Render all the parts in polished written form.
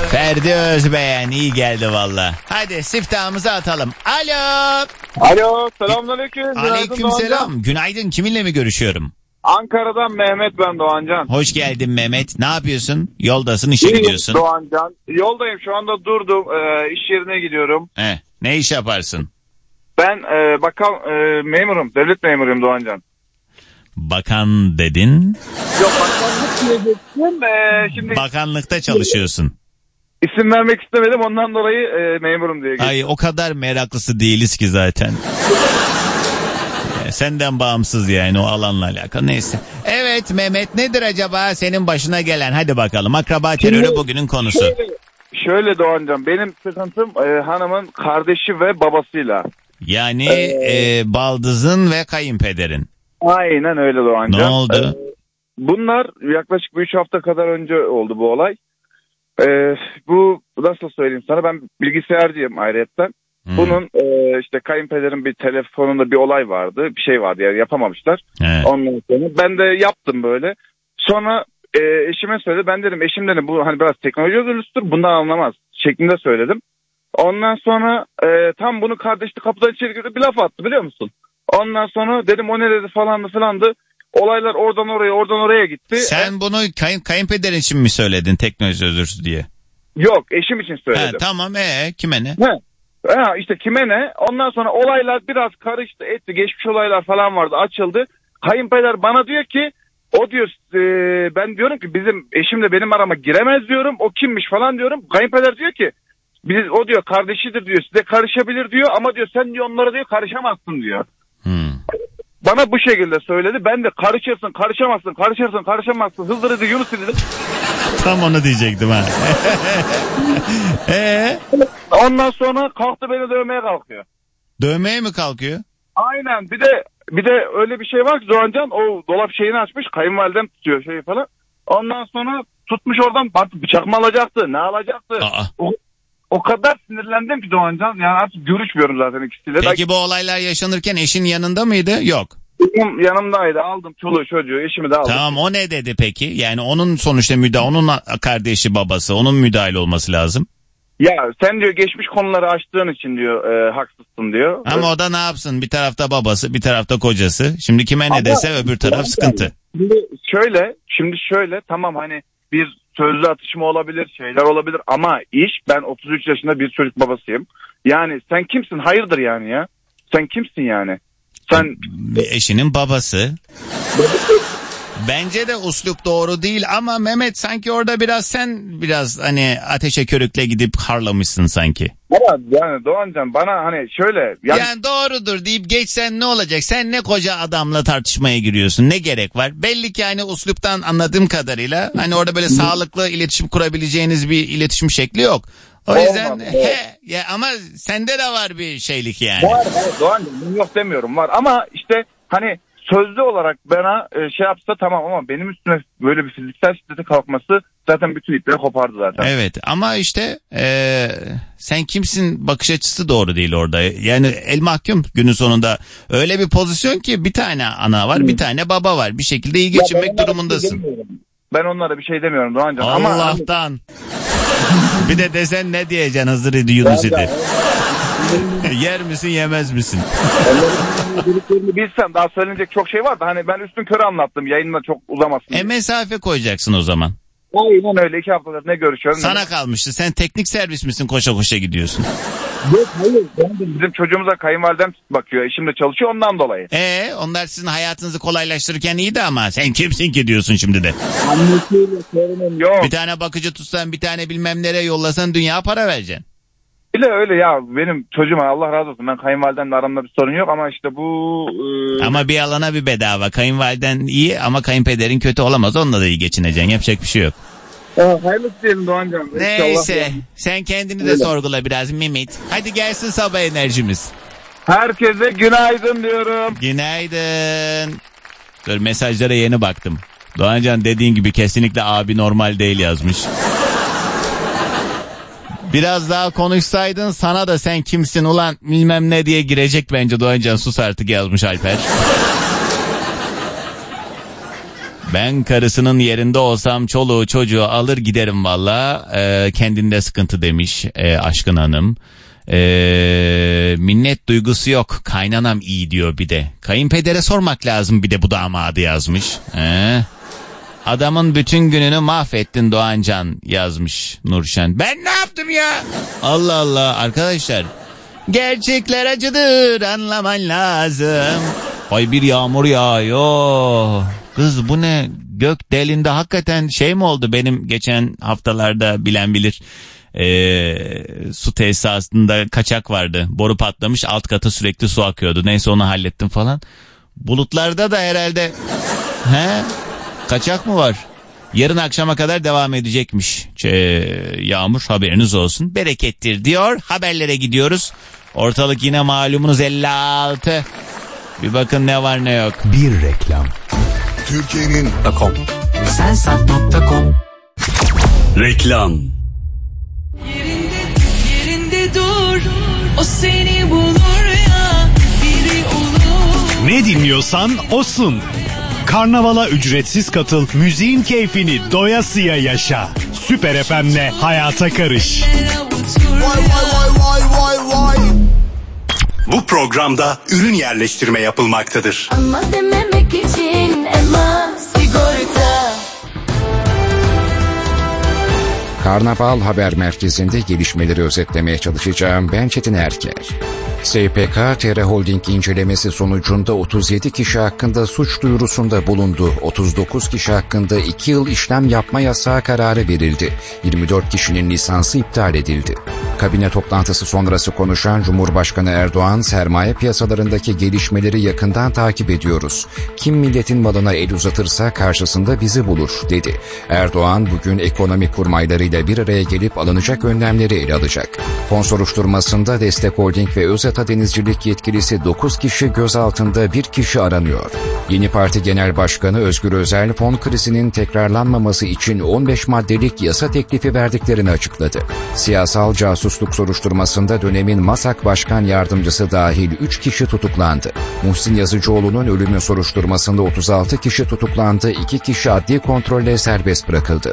Ferdi Özbeğen iyi geldi valla. Hadi siftahımızı atalım. Alo. Alo, selamünaleyküm. Aleykümselam. Günaydın. Kiminle mi görüşüyorum? Ankara'dan Mehmet, ben Doğancan. Hoş geldin Mehmet. Ne yapıyorsun? Yoldasın, işe gidiyorsun. Doğancan. Yoldayım, şu anda durdum. İş yerine gidiyorum. Ne iş yaparsın? Ben memurum. Devlet memuruyum Doğancan. Bakan dedin. Yok, bakanlık diyecektim. Şimdi Bakanlıkta çalışıyorsun. isim vermek istemedim, ondan dolayı memurum diye geçtim. Ay o kadar meraklısı değiliz ki zaten. Senden bağımsız yani o alanla alakalı. Neyse. Evet Mehmet, nedir acaba senin başına gelen? Hadi bakalım, akraba terörü bugünün konusu. Şöyle Doğancan, benim sıkıntım hanımın kardeşi ve babasıyla. Yani baldızın ve kayınpederin. Aynen öyle Doğancan. Ne oldu? Bunlar yaklaşık 3 hafta kadar önce oldu bu olay. Bu nasıl söyleyeyim sana, ben bilgisayarcıyım ayrıyetten. Bunun işte kayınpederin bir telefonunda bir olay vardı, bir şey vardı yani, yapamamışlar. Evet. Ondan sonra ben de yaptım böyle. Sonra eşime söyledi, ben dedim eşim dedim bu hani biraz teknoloji özürlüsüdür, bundan anlamaz şeklinde söyledim. Ondan sonra tam bunu kardeşi kapıdan içeri girdi, bir laf attı biliyor musun? Ondan sonra dedim o ne dedi falandı filandı. Olaylar oradan oraya gitti. Sen bunu kayınpederin için mi söyledin teknoloji özürsüz diye? Yok, eşim için söyledim. Tamam kime ne? İşte kime ne? Ondan sonra olaylar biraz karıştı etti. Geçmiş olaylar falan vardı, açıldı. Kayınpeder bana diyor ki, o diyor ben diyorum ki bizim eşimle benim arama giremez diyorum. O kimmiş falan diyorum. Kayınpeder diyor ki o diyor kardeşidir diyor, size karışabilir diyor ama diyor sen diyor onlara diyor karışamazsın diyor. Bana bu şekilde söyledi. Ben de karışırsın, karışamazsın, karışırsın, karışamazsın. Hızır dedi, Yunus dedi. Tam onu diyecektim ha. Ondan sonra kalktı beni dövmeye kalkıyor. Dövmeye mi kalkıyor? Aynen. Bir de öyle bir şey var ki Doğancan, o dolap şeyini açmış, kayınvalidem tutuyor şeyi falan. Ondan sonra tutmuş oradan bıçak mı alacaktı, ne alacaktı? O kadar sinirlendim ki Doğancan, yani artık görüşmüyorum zaten ikisiyle. Peki bu olaylar yaşanırken eşin yanında mıydı? Yok. Benim yanımdaydı, aldım çoluğu çocuğu, eşimi de aldım. Tamam, o ne dedi peki? Yani onun sonuçta onun kardeşi babası, onun müdahil olması lazım. Ya sen diyor geçmiş konuları açtığın için diyor haksızsın diyor. Ama o da ne yapsın? Bir tarafta babası, bir tarafta kocası. Şimdi kime ne dese öbür taraf sıkıntı. Şimdi şöyle tamam, hani bir sözlü atışma olabilir, şeyler olabilir ama ben 33 yaşında bir çocuk babasıyım. Yani sen kimsin? Hayırdır yani ya? Sen kimsin yani? Sen eşinin babası. Bence de uslup doğru değil ama Mehmet sanki orada sen biraz hani ateşe körükle gidip harlamışsın sanki. Ama yani Doğancan bana hani şöyle. Yani doğrudur deyip geçsen ne olacak? Sen ne koca adamla tartışmaya giriyorsun? Ne gerek var? Belli ki hani usluptan anladığım kadarıyla hani orada böyle sağlıklı iletişim kurabileceğiniz bir iletişim şekli yok. O yüzden ya ama sende de var bir şeylik yani. Var Doğancan, yok demiyorum, var ama işte hani sözlü olarak bana şey yapsa tamam ama benim üstüme böyle bir fiziksel şiddete kalkması zaten bütün ipleri kopardı zaten. Evet ama işte sen kimsin bakış açısı doğru değil orada. Yani el mahkum günün sonunda öyle bir pozisyon ki bir tane ana var, bir tane baba var. Bir şekilde iyi geçinmek durumundasın. Ben onlara bir şey demiyorum Doğancan. Allah'tan. Bir de desen ne diyeceksin hazır idi Yunus idi. Yer misin yemez misin? Bilsem daha söylenecek çok şey var da hani ben üstün körü anlattım, yayında çok uzamasın. Mesafe koyacaksın o zaman. Aynen öyle, 2 haftadır ne görüşüyorum. Sana kalmıştı, sen teknik servis misin, koşa koşa gidiyorsun? Yok hayır, bizim çocuğumuza kayınvalidem bakıyor, eşim de çalışıyor ondan dolayı. Onlar sizin hayatınızı kolaylaştırırken iyiydi ama sen kimsin ki diyorsun şimdi de. Annesiyle sorunum yok. Bir tane bakıcı tutsan, bir tane bilmem nereye yollasan dünya para vereceksin. Öyle ya, benim çocuğuma Allah razı olsun, ben kayınvalidemle aramda bir sorun yok ama işte bu... Ama bir alana bir bedava, kayınvaliden iyi ama kayınpederin kötü olamaz, onunla da iyi geçineceksin, yapacak bir şey yok. Hayırlısı diyelim Doğancan. Neyse sen kendini de sorgula biraz Mehmet. Hadi gelsin sabah enerjimiz. Herkese günaydın diyorum. Günaydın. Dur, mesajlara yeni baktım. Doğancan dediğin gibi kesinlikle abi normal değil yazmış. Biraz daha konuşsaydın sana da sen kimsin ulan bilmem ne diye girecek bence Doğancan, sus artık yazmış Alper. Ben karısının yerinde olsam çoluğu çocuğu alır giderim valla. Kendinde sıkıntı demiş Aşkın Hanım. Minnet duygusu yok. Kaynanam iyi diyor bir de. Kayınpedere sormak lazım bir de bu damadı yazmış. Adamın bütün gününü mahvettin Doğancan yazmış Nurşen. Ben ne yaptım ya? Allah Allah arkadaşlar. Gerçekler acıdır anlaman lazım. Ay bir yağmur yağıyor. Kız bu ne? Gök delinde hakikaten şey mi oldu benim geçen haftalarda bilen bilir. Su tesisatında kaçak vardı. Boru patlamış, alt kata sürekli su akıyordu. Neyse onu hallettim falan. Bulutlarda da herhalde kaçak mı var? Yarın akşama kadar devam edecekmiş yağmur, haberiniz olsun. Berekettir diyor. Haberlere gidiyoruz. Ortalık yine malumunuz 56. Bir bakın ne var ne yok. Bir reklam. Türkiye'nin Sensat.com reklam. Yerinde dur, o seni bulur ya, biri olur. Ne dinliyorsan osun. Karnavala ücretsiz katıl, müziğin keyfini doyasıya yaşa. Süper FM'le hayata karış. Bu programda ürün yerleştirme yapılmaktadır. Ama dememek için Ema Sigorta. Karnaval Haber Merkezi'nde gelişmeleri özetlemeye çalışacağım. Ben Çetin Erker. SPK, TR Holding incelemesi sonucunda 37 kişi hakkında suç duyurusunda bulundu. 39 kişi hakkında 2 yıl işlem yapma yasağı kararı verildi. 24 kişinin lisansı iptal edildi. Kabine toplantısı sonrası konuşan Cumhurbaşkanı Erdoğan, sermaye piyasalarındaki gelişmeleri yakından takip ediyoruz. Kim milletin malına el uzatırsa karşısında bizi bulur, dedi. Erdoğan bugün ekonomi kurmaylarıyla bir araya gelip alınacak önlemleri ele alacak. Fon soruşturmasında Destek Holding ve Özata Denizcilik yetkilisi 9 kişi gözaltında, 1 kişi aranıyor. Yeni Parti Genel Başkanı Özgür Özel, fon krizinin tekrarlanmaması için 15 maddelik yasa teklifi verdiklerini açıkladı. Siyasal casusluk soruşturmasında dönemin MASAK Başkan Yardımcısı dahil 3 kişi tutuklandı. Muhsin Yazıcıoğlu'nun ölümü soruşturmasında 36 kişi tutuklandı, 2 kişi adli kontrolle serbest bırakıldı.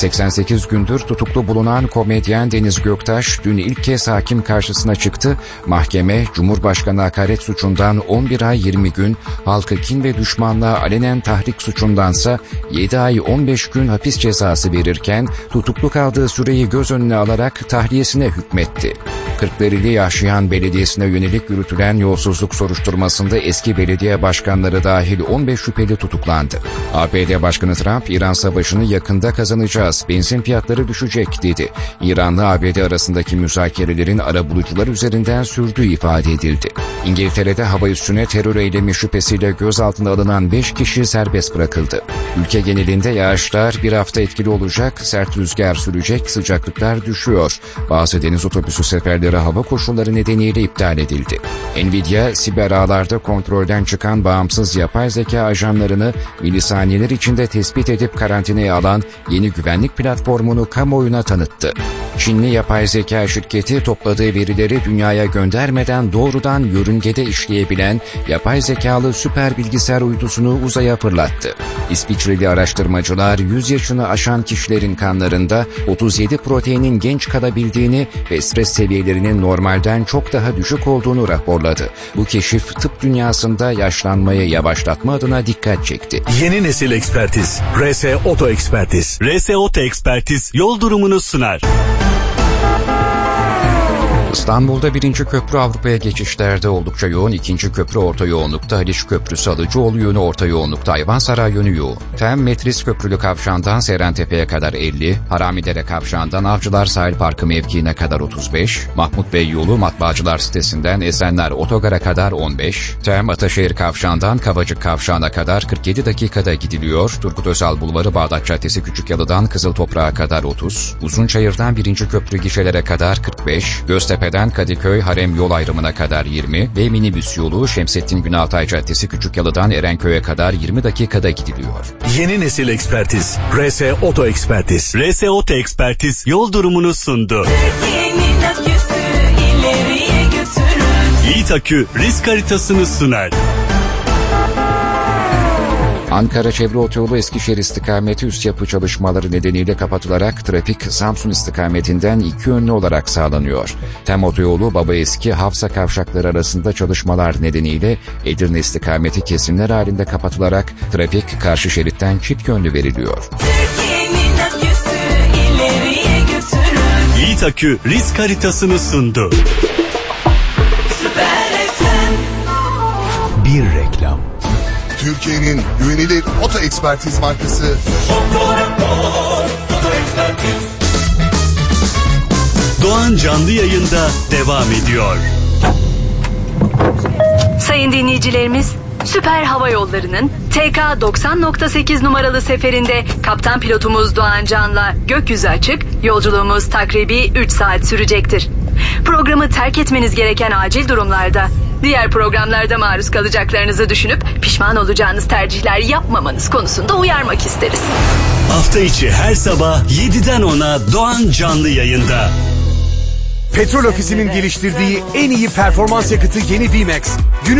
88 gündür tutuklu bulunan komedyen Deniz Göktaş dün ilk kez hakim karşısına çıktı. Mahkeme, Cumhurbaşkanı hakaret suçundan 11 ay 20 gün, halkı kin ve düşmanlığa alenen tahrik suçundansa 7 ay 15 gün hapis cezası verirken tutuklu kaldığı süreyi göz önüne alarak tahliyesine hükmetti. Kırklareli Yaşayan Belediyesi'ne yönelik yürütülen yolsuzluk soruşturmasında eski belediye başkanları dahil 15 şüpheli tutuklandı. ABD Başkanı Trump, İran savaşını yakında kazanacağız, benzin fiyatları düşecek dedi. İran'la ABD arasındaki müzakerelerin arabulucular üzerinden sürdüğü ifade edildi. İngiltere'de hava üssüne terör eylemi şüphesiyle gözaltına alınan 5 kişi serbest bırakıldı. Ülke genelinde yağışlar bir hafta etkili olacak, sert rüzgar sürecek, sıcaklıklar düşüyor. Bazı deniz otobüsü seferleri hava koşulları nedeniyle iptal edildi. Nvidia, siber ağlarda kontrolden çıkan bağımsız yapay zeka ajanlarını milisaniyeler içinde tespit edip karantinaya alan yeni güvenlik platformunu kamuoyuna tanıttı. Çinli yapay zeka şirketi topladığı verileri dünyaya göndermeden doğrudan yörüngede işleyebilen yapay zekalı süper bilgisayar uydusunu uzaya fırlattı. İsviçreli araştırmacılar 100 yaşını aşan kişilerin kanlarında 37 proteinin genç kalabildiğini ve stres seviyelerinin normalden çok daha düşük olduğunu raporladı. Bu keşif tıp dünyasında yaşlanmayı yavaşlatma adına dikkat çekti. Yeni nesil ekspertiz. RS Oto Ekspertiz. RS Oto Ekspertiz yol durumunu sunar. İstanbul'da 1. köprü Avrupa'ya geçişlerde oldukça yoğun, 2. köprü orta yoğunlukta, Haliç Köprüsü Alıcıoğlu yönü orta yoğunlukta, Ayvansaray yönü yoğun. Tem Metris Köprülü Kavşağı'ndan Serentepe'ye kadar 50, Haramidere Kavşağı'ndan Avcılar Sahil Parkı mevkiine kadar 35, Mahmut Bey yolu Matbaacılar sitesinden Esenler Otogar'a kadar 15, Tem Ataşehir Kavşağı'ndan Kavacık Kavşağı'na kadar 47 dakikada gidiliyor, Turgut Özal Bulvarı Bağdat Caddesi Küçükyalı'dan Kızıltoprak'a kadar 30, Uzunçayır'dan 1. köprü gişelere kadar 45, Göztepe'den Kadıköy Harem yol ayrımına kadar 20 ve minibüs yolu Şemsettin Günaltay Caddesi Küçükyalı'dan Erenköy'e kadar 20 dakikada gidiliyor. Yeni nesil ekspertiz. RS Oto Ekspertiz. RS Oto Ekspertiz yol durumunu sundu. Türkiye'nin aküsü ileriye götürür. Yiğit Akü risk haritasını sunar. Ankara Çevre Otoyolu Eskişehir istikameti üst yapı çalışmaları nedeniyle kapatılarak trafik Samsun istikametinden iki yönlü olarak sağlanıyor. Tem otoyolu Babaeski Havsa kavşakları arasında çalışmalar nedeniyle Edirne istikameti kesimler halinde kapatılarak trafik karşı şeritten çift yönlü veriliyor. Türkiye'nin aküsü ileriye götürür. Yiğit Akü risk haritasını sundu. Süper FM. Bir reklam. Türkiye'nin güvenilir oto ekspertiz markası Doğan canlı yayında devam ediyor. Sayın dinleyicilerimiz, Süper Hava Yolları'nın TK 90.8 numaralı seferinde kaptan pilotumuz Doğan Can'la gökyüzü açık, yolculuğumuz takribi 3 saat sürecektir. Programı terk etmeniz gereken acil durumlarda, diğer programlarda maruz kalacaklarınızı düşünüp pişman olacağınız tercihler yapmamanız konusunda uyarmak isteriz. Hafta içi her sabah 7'den 10'a Doğan canlı yayında. Petrol Ofisi'nin geliştirdiği en iyi performans yakıtı yeni D-Max.